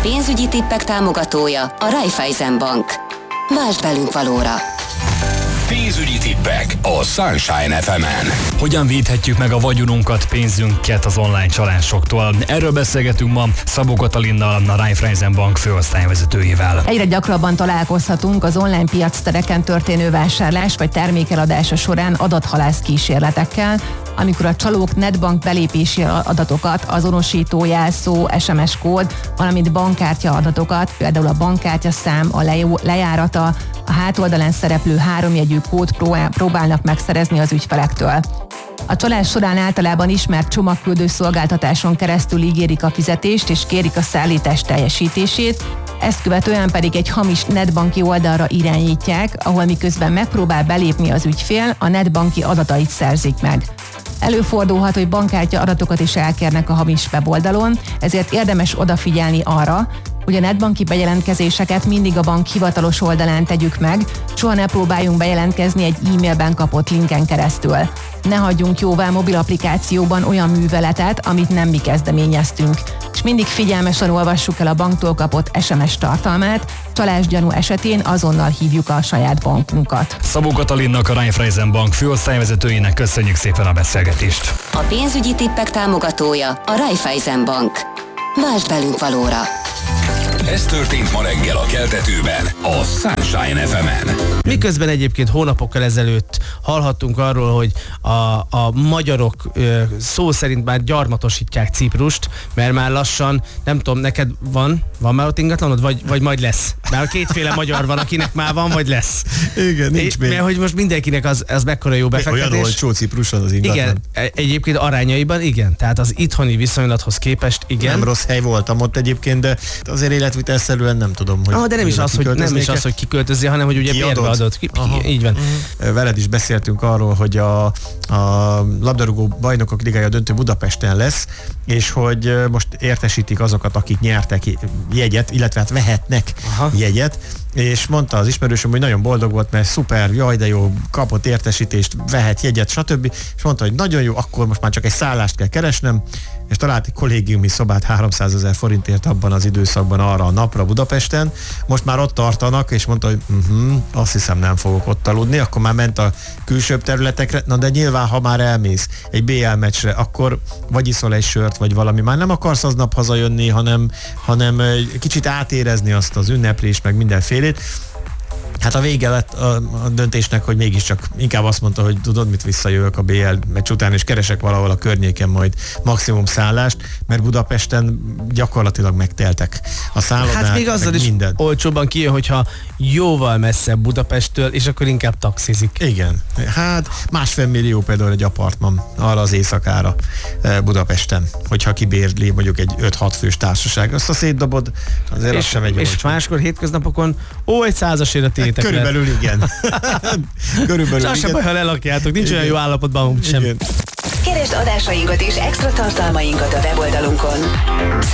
pénzügyi tippek támogatója a Raiffeisen Bank. Vásd velünk valóra! Pénzügyi tippek a Sunshine FM-en. Hogyan védhetjük meg a vagyonunkat, pénzünket az online csalásoktól? Erről beszélgetünk ma Szabó Katalinnal, a Raiffeisen Bank főosztályvezetőjével. Egyre gyakrabban találkozhatunk az online piactereken történő vásárlás vagy termékeladása során adathalász kísérletekkel, amikor a csalók netbank belépési adatokat, azonosító jelszó, SMS kód, valamint bankkártya adatokat, például a bankkártyaszám, a lejárata, a hátoldalán szereplő 3 jegyű kód próbálnak megszerezni az ügyfelektől. A csalás során általában ismert csomagküldő szolgáltatáson keresztül ígérik a fizetést és kérik a szállítás teljesítését, ezt követően pedig egy hamis netbanki oldalra irányítják, ahol miközben megpróbál belépni az ügyfél, a netbanki adatait szerzik meg. Előfordulhat, hogy bankkártya adatokat is elkérnek a hamis weboldalon, ezért érdemes odafigyelni arra, hogy a netbanki bejelentkezéseket mindig a bank hivatalos oldalán tegyük meg, soha ne próbáljunk bejelentkezni egy e-mailben kapott linken keresztül. Ne hagyjunk jóvá mobil applikációban olyan műveletet, amit nem mi kezdeményeztünk, és mindig figyelmesen olvassuk el a banktól kapott SMS tartalmát, csalásgyanú esetén azonnal hívjuk a saját bankunkat. Szabó Katalinnak, a Raiffeisen Bank főosztályvezetőjének köszönjük szépen a beszélgetést. A pénzügyi tippek támogatója a Raiffeisen Bank. Vásd velünk valóra! Ez történt ma reggel a Keltetőben, a Sunshine FM-en. Miközben egyébként hónapokkal ezelőtt hallhattunk arról, hogy a magyarok szó szerint már gyarmatosítják Ciprust, mert már lassan, nem tudom, neked van már ott ingatlanod, vagy majd lesz? Mert kétféle magyar van, akinek már van, vagy lesz. Igen, nincs még. Mert hogy most mindenkinek az mekkora jó befektetés. Olyan olcsó Cipruson az ingatlan. Igen, egyébként arányaiban igen, tehát az itthoni viszonylathoz képest igen. Nem rossz hely voltam ott egyébként, de azért életvitelszerűen nem tudom, hogy... De nem is az, hogy kiköltözzél, hanem hogy ugye bérbe adott. Így van. Veled is beszéltünk arról, hogy a labdarúgó bajnokok ligája döntő Budapesten lesz, és hogy most értesítik azokat, akik nyertek jegyet, illetve hát vehetnek jegyet, és mondta az ismerősöm, hogy nagyon boldog volt, mert szuper, jaj de jó, kapott értesítést, vehet jegyet, stb. És mondta, hogy nagyon jó, akkor most már csak egy szállást kell keresnem, és talált egy kollégiumi szobát 300 000 forintért abban az időszakban arra a napra Budapesten. Most már ott tartanak, és mondta, hogy azt hiszem nem fogok ott aludni, akkor már ment a külsőbb területekre, na de nyilván, ha már elmész egy BL meccsre, akkor vagy iszol egy sört, vagy valami, már nem akarsz aznap hazajönni, hanem kicsit átérezni azt az ünneplést, meg mindenfélét. Hát a vége lett a döntésnek, hogy mégiscsak inkább azt mondta, hogy tudod mit, visszajövök a BL meccs után, és keresek valahol a környéken majd maximum szállást, mert Budapesten gyakorlatilag megteltek a szállodák. Hát még azzal is minden. Olcsóban kijön, hogyha jóval messzebb Budapesttől, és akkor inkább taxizik. Igen. Hát 1,5 millió például egy apartman arra az éjszakára Budapesten, hogyha kibérli mondjuk egy 5-6 fős társaság. Azt a szétdobod, azért az sem egy és olcsó. máskor hétköznapokon egy 100-asért a tétek. Körülbelül igen. Körülbelül igen. Sem baj, ha lelakjátok, nincs olyan jó állapotban sem. Keresd adásainkat és extra tartalmainkat a weboldalunkon.